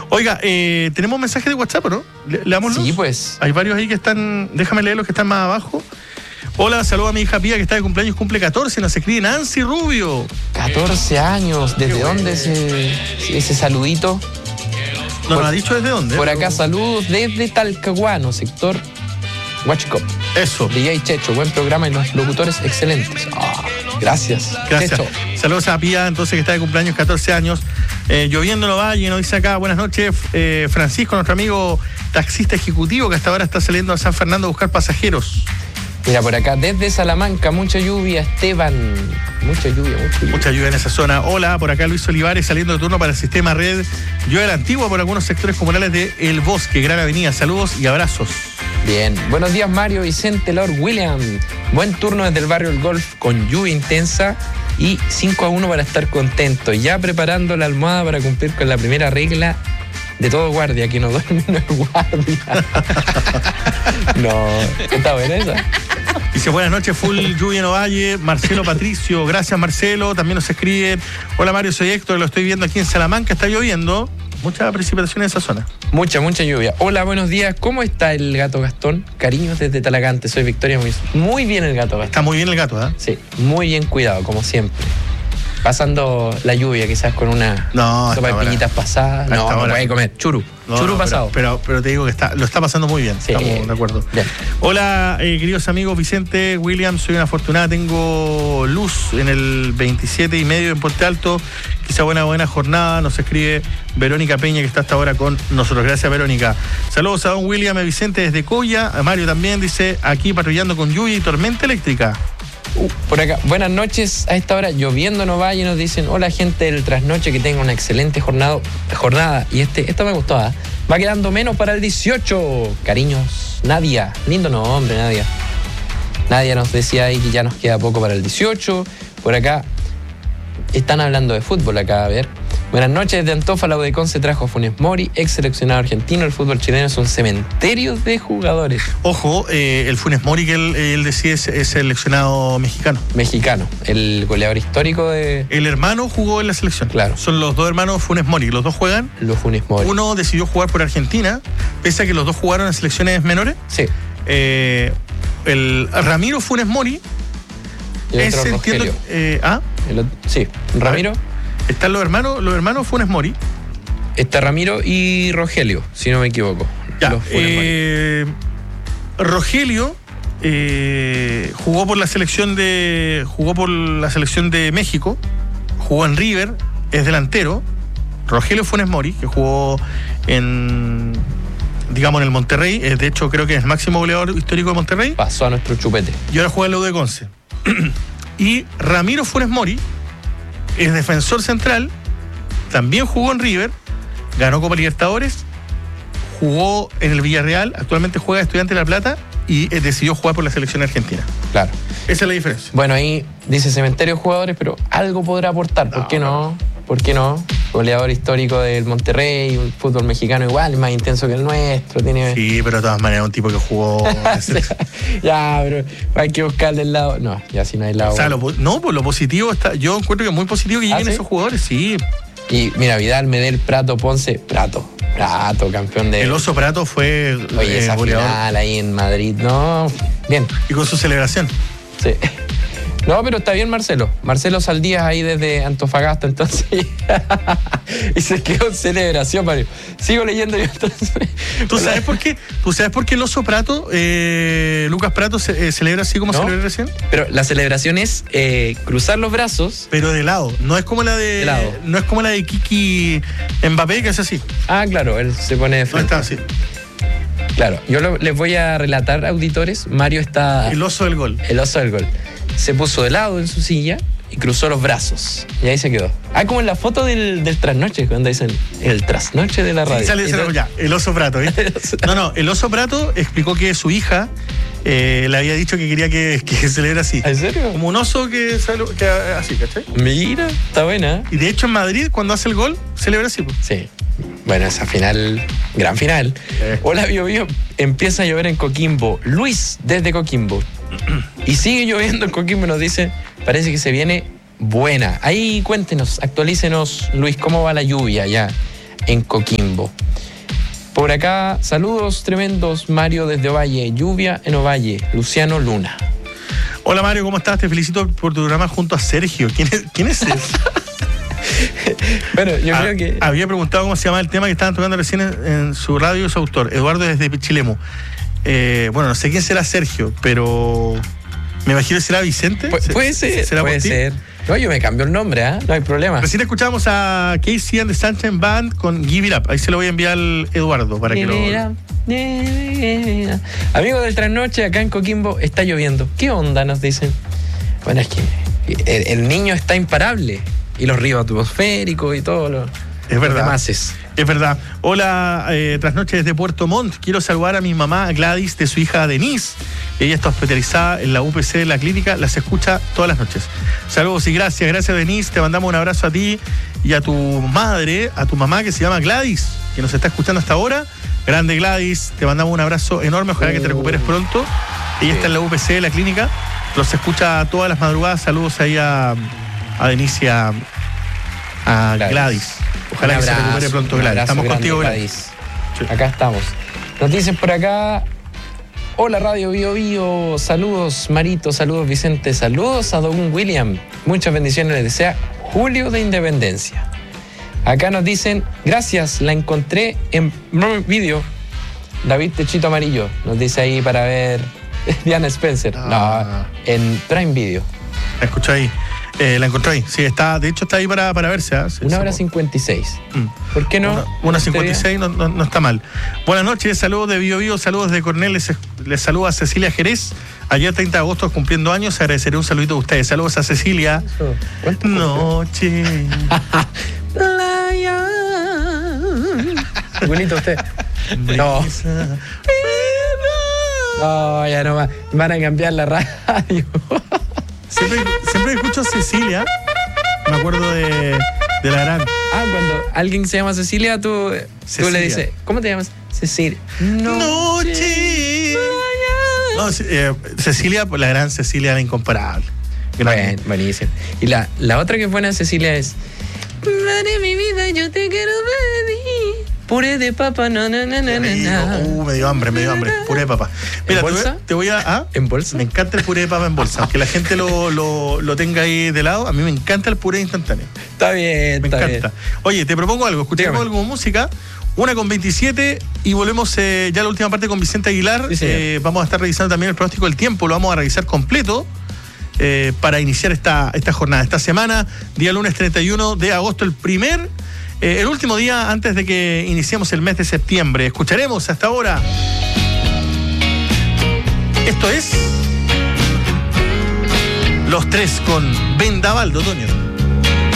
Oiga, tenemos mensajes de WhatsApp, ¿no? ¿Leámoslos? Sí, pues. Hay varios ahí que están... Déjame leer los que están más abajo. Hola, saludo a mi hija Pía que está de cumpleaños, cumple 14, nos escribe Nancy Rubio. 14 años, ¿desde dónde ese saludito? No nos ha dicho desde dónde. Por acá saludos desde Talcahuano, sector Huachicop. Eso. DJ Checho, buen programa y los locutores excelentes. Gracias. Gracias. Checho. Saludos a Pía, entonces, que está de cumpleaños, 14 años. Lloviendo en Ovalle, nos dice acá, buenas noches, Francisco, nuestro amigo taxista ejecutivo que hasta ahora está saliendo a San Fernando a buscar pasajeros. Mira, por acá, desde Salamanca, mucha lluvia, Esteban. Mucha lluvia. Mucha lluvia en esa zona. Hola, por acá Luis Olivares saliendo de turno para el sistema red. Yo de la Antigua por algunos sectores comunales de El Bosque, Gran Avenida. Saludos y abrazos. Bien. Buenos días, Mario Vicente Lord William. Buen turno desde el barrio El Golf con lluvia intensa y 5-1 para estar contento. Ya preparando la almohada para cumplir con la primera regla de todo guardia, que no duerme no es guardia. No, está buena esa. Dice, buenas noches, full lluvia en Ovalle. Marcelo Patricio, gracias Marcelo. También nos escribe, hola Mario, soy Héctor, lo estoy viendo aquí en Salamanca, está lloviendo. Mucha precipitación en esa zona. Mucha lluvia. Hola, buenos días. ¿Cómo está el gato Gastón? Cariños desde Talagante. Soy Victoria Muñoz. Muy bien el gato Gastón. Está muy bien el gato, ¿eh? Sí, muy bien cuidado, como siempre. Pasando la lluvia, quizás con una sopa de pillitas pasadas. No puede comer. Churu pasado. Pero te digo que lo está pasando muy bien. Sí, estamos de acuerdo. Bien. Hola, queridos amigos, Vicente, William, soy una afortunada. Tengo luz en el 27 y medio en Puente Alto. Quizá buena jornada. Nos escribe Verónica Peña, que está hasta ahora con nosotros. Gracias, Verónica. Saludos a don William y Vicente desde Coya. A Mario también, dice, aquí patrullando con lluvia y tormenta eléctrica. Por acá, buenas noches. A esta hora lloviendo en Ovalle, nos dicen, hola gente del trasnoche, que tenga una excelente jornada. Y esto me gustó, ¿eh? Va quedando menos para el 18. Cariños, Nadia. Lindo nombre, Nadia. Nadia nos decía ahí que ya nos queda poco para el 18. Por acá están hablando de fútbol acá, a ver. Buenas noches, desde Antofa, la UDECON se trajo a Funes Mori, ex seleccionado argentino. El fútbol chileno es un cementerio de jugadores. Ojo, el Funes Mori que él decía es seleccionado mexicano. Mexicano, el goleador histórico de... El hermano jugó en la selección. Claro. Son los dos hermanos Funes Mori, los dos juegan. Los Funes Mori. Uno decidió jugar por Argentina, pese a que los dos jugaron en selecciones menores. Sí. El Ramiro Funes Mori. Y el otro Rogelio. Sí, Ramiro. Están los hermanos Funes Mori. Está Ramiro y Rogelio, si no me equivoco. Ya, Rogelio jugó por la selección de México, jugó en River, es delantero. Rogelio Funes Mori, que jugó en el Monterrey, de hecho creo que es el máximo goleador histórico de Monterrey. Pasó a nuestro chupete. Y ahora juega en la U de Conce. Y Ramiro Funes Mori es defensor central, también jugó en River, ganó Copa Libertadores, jugó en el Villarreal, actualmente juega Estudiantes de La Plata y decidió jugar por la selección argentina. Claro. Esa es la diferencia. Bueno, ahí dice cementerio de jugadores, pero algo podrá aportar. ¿Por qué no? ¿Por qué no? Goleador histórico del Monterrey, el fútbol mexicano igual, más intenso que el nuestro. Sí, pero de todas maneras un tipo que jugó... Ya, pero hay que buscarle el lado... No, ya si no hay lado... O sea, lo positivo está... Yo encuentro que es muy positivo que lleguen esos jugadores, sí. Y mira, Vidal, Medel, Prato, Ponce... Prato, campeón de... El Oso Prato fue Oye, esa goleador. Final ahí en Madrid, no... Bien. Y con su celebración. Sí. No, pero está bien Marcelo. Marcelo Saldías ahí desde Antofagasta, entonces. Y se quedó en celebración, Mario. Sigo leyendo yo entonces. ¿Tú sabes por qué? ¿Tú sabes por qué el Oso Prato, Lucas Prato, celebra así como celebra recién? Pero la celebración es cruzar los brazos. Pero de lado. No es como la de. No es como la de Kiki Mbappé, que es así. Ah, claro, él se pone de frente. No está así. Claro, yo les voy a relatar, auditores. Mario está. El oso del gol. El oso del gol. Se puso de lado en su silla y cruzó los brazos. Y ahí se quedó. Ah, como en la foto del trasnoche, cuando dicen el trasnoche de la radio. Sí, sale ya, el Oso Prato, ¿viste? No, el Oso Prato explicó que su hija le había dicho que quería que celebre así. ¿En serio? Como un oso que así, ¿cachai? Mira, está buena. Y de hecho en Madrid, cuando hace el gol, celebra así. Pues. Sí. Bueno, esa final, gran final. Hola, Bio. Empieza a llover en Coquimbo. Luis, desde Coquimbo. Y sigue lloviendo en Coquimbo, nos dice, parece que se viene buena. Ahí cuéntenos, actualícenos, Luis, ¿cómo va la lluvia ya en Coquimbo. Por acá, saludos tremendos, Mario desde Ovalle, lluvia en Ovalle, Luciano Luna. Hola Mario, ¿cómo estás? Te felicito por tu programa junto a Sergio. ¿Quién es ese? Bueno, yo creo que... Había preguntado cómo se llama el tema que estaban tocando recién en su radio y su autor, Eduardo desde Pichilemu. Bueno, no sé quién será Sergio, pero me imagino que será Vicente. Puede ser, puede ser. No, yo me cambio el nombre, no hay problema. Recién escuchamos a Casey and the Sunshine Band con Give It Up. Ahí se lo voy a enviar al Eduardo para que lo... Amigos del Trasnoche, acá en Coquimbo está lloviendo. ¿Qué onda? Nos dicen. Bueno, es que el niño está imparable. Y los ríos atmosféricos y todo lo... Es verdad. Demás es verdad. Hola, Trasnoche desde Puerto Montt. Quiero saludar a mi mamá Gladys de su hija Denise. Ella está hospitalizada en la UPC de la clínica. Las escucha todas las noches. Saludos y gracias. Gracias, Denise. Te mandamos un abrazo a ti y a tu madre, a tu mamá que se llama Gladys, que nos está escuchando hasta ahora. Grande Gladys. Te mandamos un abrazo enorme. Ojalá que te recuperes pronto. Ella está en la UPC de la clínica. Los escucha todas las madrugadas. Saludos ahí a Denise y a Gladys. Ojalá que se recupere pronto, Gladys. Estamos contigo, Gladys. Sí. Acá estamos. Nos dicen por acá: hola Radio Bio Bio, saludos Marito, saludos Vicente, saludos a Don William. Muchas bendiciones les desea Julio de Independencia. Acá nos dicen: gracias, la encontré en video. David Techito Amarillo nos dice ahí para ver Diana Spencer. No, en Prime Video. La escuché ahí. La encontré ahí. Sí, está, de hecho está ahí para verse. Sí, 1:56. ¿Por qué no? 1:56 no está mal. Buenas noches, saludos de Bio Bio, saludos de Cornell. Les saluda a Cecilia Jerez. Ayer 30 de agosto cumpliendo años. Agradeceré un saludito de ustedes. Saludos a Cecilia. Noche. Bonito usted. No. No, ya no va. Van a cambiar la radio. Siempre escucho a Cecilia. Me acuerdo de la gran. Cuando alguien se llama Cecilia, tú le dices, ¿cómo te llamas? Cecilia. Noche. No, Cecilia, la gran Cecilia, la incomparable. Bueno, buenísimo. Y la otra que es buena, Cecilia, es: madre mi vida, yo te quiero pedir puré de papa, no. Me dio hambre. Puré de papa. Mira, te voy a... ¿En bolsa? Me encanta el puré de papa en bolsa. Aunque la gente lo tenga ahí de lado, a mí me encanta el puré instantáneo. Está bien, me encanta. Oye, te propongo algo. Escuchemos algo de música. 1:27 y volvemos ya a la última parte con Vicente Aguilar. Sí, vamos a estar revisando también el pronóstico del tiempo. Lo vamos a revisar completo para iniciar esta jornada. Esta semana, día lunes 31 de agosto, el último día antes de que iniciemos el mes de septiembre. Escucharemos hasta ahora. Esto es Los Tres con Vendaval de Otoño.